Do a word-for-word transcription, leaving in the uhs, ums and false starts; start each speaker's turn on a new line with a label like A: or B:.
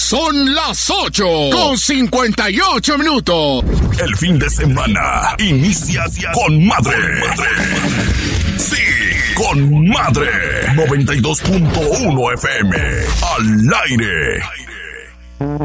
A: Son las ocho con cincuenta y ocho minutos.
B: El fin de semana inicia con madre. Sí, con madre. noventa y dos punto uno F M. Al aire.